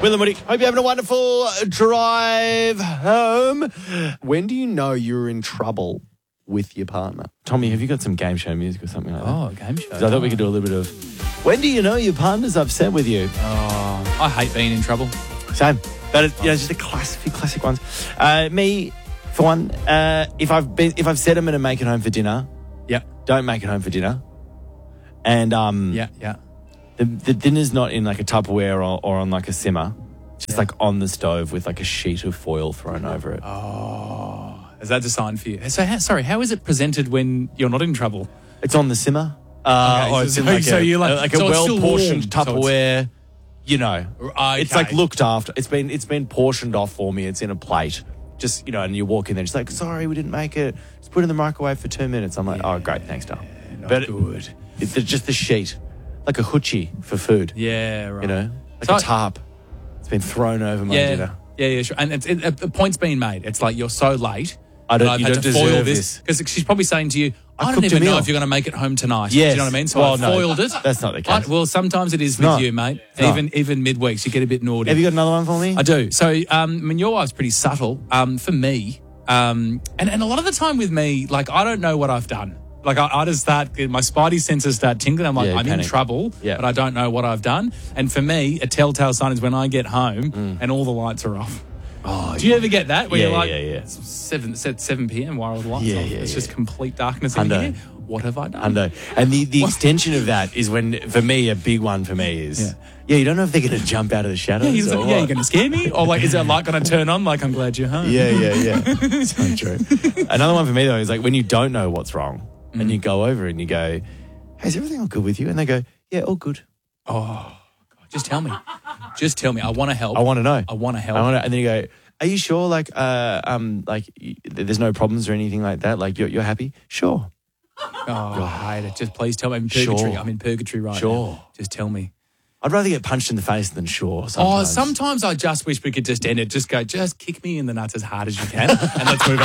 Will and Woody, hope you're having a wonderful drive home. When do you know you're in trouble with your partner? Tommy, have you got some game show music or something like that? Oh, game show. 'Cause I thought we could do a little bit of, when do you know your partner's upset with you? Oh, I hate being in trouble. Same. But it's just a few classic ones. Me, for one, if I've said I'm going to make it home for dinner, don't make it home for dinner. And the dinner's not in like a Tupperware or on like a simmer. It's just like on the stove with like a sheet of foil thrown over it. Oh, is that a sign for you? So, how is it presented when you're not in trouble? It's on the simmer. Okay, Or it's in like a well-portioned Tupperware. You know, it's like looked after. It's been portioned off for me. It's in a plate. Just, you know, and you walk in there, just like, sorry, we didn't make it. Just put it in the microwave for 2 minutes. I'm like, oh, great, thanks, darling. But good. It's just the sheet, like a hoochie for food. Yeah, right. You know, like a tarp. It's been thrown over my dinner. Yeah, sure. And the point's been made. It's like, you're so late. You I've had don't to foil deserve this. Because she's probably saying to you, I don't cooked a even know meal. if you're going to make it home tonight. Yes. Do you know what I mean? So I foiled it. That's not the case. Well, sometimes it is with you, mate. Even midweeks, you get a bit naughty. Have you got another one for me? I do. So, I mean, your wife's pretty subtle. For me, and a lot of the time with me, like, I don't know what I've done. Like, I just start, my spidey senses start tingling. I'm like, I'm in trouble, but I don't know what I've done. And for me, a telltale sign is when I get home and all the lights are off. Oh, do you ever get that? Where you're like, it's 7 p.m., why are all the lights off? It's just complete darkness in here. What have I done? And the extension of that is when, for me, a big one for me is, you don't know if they're going to jump out of the shadows. You're going to scare me? Or like, is that light going to turn on? Like, I'm glad you're home. Yeah. So true. Another one for me, though, is like when you don't know what's wrong and you go over and you go, hey, is everything all good with you? And they go, yeah, all good. Oh, God, just tell me. Just tell me. I want to help. I want to know. I want to help. And then you go, are you sure? Like, there's no problems or anything like that? Like, you're happy? Sure. Oh, I hate it. Just please tell me. I'm in purgatory. I'm in purgatory right now. Just tell me. I'd rather get punched in the face than sure. Sometimes I just wish we could just end it. Just kick me in the nuts as hard as you can and let's move on.